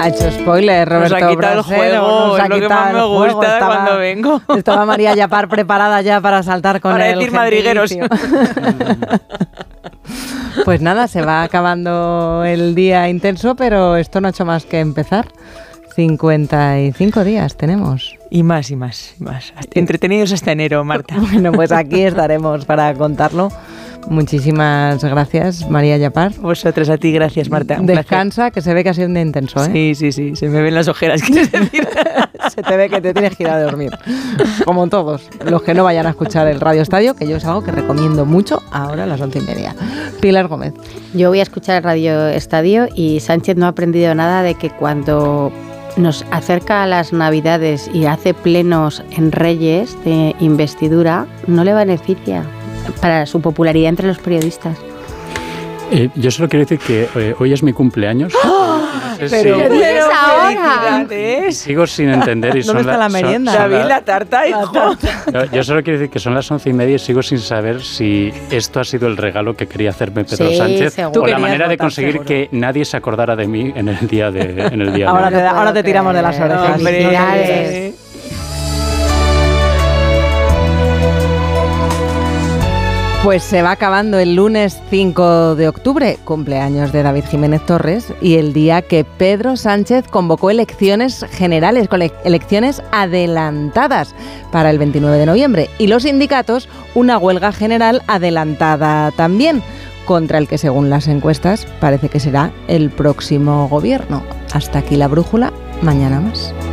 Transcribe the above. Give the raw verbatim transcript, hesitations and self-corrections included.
Ha hecho spoiler, Roberto. Nos ha quitado Brasero, el juego, nos ha es lo que quitado más me el juego. gusta Estaba, cuando vengo. Estaba María Yapar preparada ya para saltar con para el decir madrigueros. Pues nada, se va acabando el día intenso, pero esto no ha hecho más que empezar. cincuenta y cinco días tenemos. Y más, y más, y más. Hasta entretenidos hasta enero, Marta. Bueno, pues aquí estaremos para contarlo. Muchísimas gracias, María Yapar. Vosotras, a ti, gracias, Marta. Un Descansa, placer. que se ve que ha sido un día intenso, ¿eh? Sí, sí, sí, se me ven las ojeras, ¿quieres decir? Se te ve que te tienes que ir a dormir. Como todos los que no vayan a escuchar el Radio Estadio, que yo es algo que recomiendo mucho ahora a las once y media. Pilar Gómez. Yo voy a escuchar el Radio Estadio y Sánchez no ha aprendido nada de que cuando nos acerca a las Navidades y hace plenos en Reyes de investidura, no le beneficia para su popularidad entre los periodistas. Eh, yo solo quiero decir que eh, hoy es mi cumpleaños. ¡Oh! No sé Pero, si- pero, pero ahora. Sigo sin entender. Y ¿Dónde son está la merienda? son- son David, la- la tarta, hijo. Yo, yo solo quiero decir que son las once y media y sigo sin saber si esto ha sido el regalo que quería hacerme Pedro Sí, Sánchez seguro. o Tú la querías manera de votar, conseguir seguro. que nadie se acordara de mí en el día de, en el día de Ahora hoy. te, da- ahora te tiramos de las orejas. Hombre. Felicidades. Pues se va acabando el lunes cinco de octubre, cumpleaños de David Jiménez Torres, y el día que Pedro Sánchez convocó elecciones generales, con elecciones adelantadas para el veintinueve de noviembre, y los sindicatos una huelga general adelantada también, contra el que según las encuestas parece que será el próximo gobierno. Hasta aquí la brújula, mañana más.